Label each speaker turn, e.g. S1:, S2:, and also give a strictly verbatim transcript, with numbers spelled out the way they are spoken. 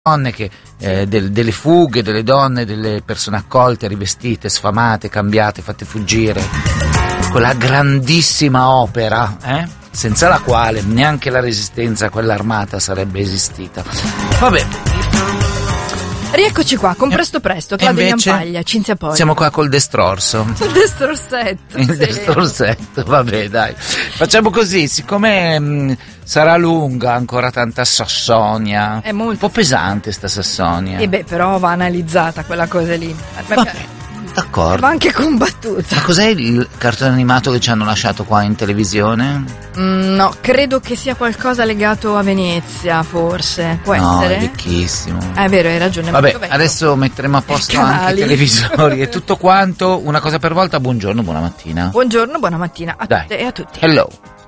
S1: donne che, eh, del, delle fughe, delle donne, delle persone accolte, rivestite, sfamate, cambiate, fatte fuggire. Quella grandissima opera, eh? senza la quale neanche la resistenza, quella armata, sarebbe esistita. Vabbè.
S2: Rieccoci qua, con Presto Presto, Claudia Iampaglia, Cinzia Poli.
S1: Siamo qua col destrorso.
S2: Il destrorsetto.
S1: Il sì. destrorsetto, vabbè dai. Facciamo così, siccome mh, sarà lunga ancora tanta Sassonia.
S2: È molto.
S1: Un po' pesante sta Sassonia.
S2: E beh, però va analizzata quella cosa lì.
S1: Vabbè. D'accordo.
S2: Va anche combattuta.
S1: Ma cos'è il cartone animato che ci hanno lasciato qua in televisione?
S2: Mm, no, credo che sia qualcosa legato a Venezia, forse. Può
S1: no,
S2: essere?
S1: No, è vecchissimo.
S2: È vero, hai ragione.
S1: Vabbè, adesso metteremo a posto anche i televisori e tutto quanto. Una cosa per volta, buongiorno, buona mattina.
S2: Buongiorno, buona mattina a
S1: Dai.
S2: tutte e a tutti.
S1: Hello.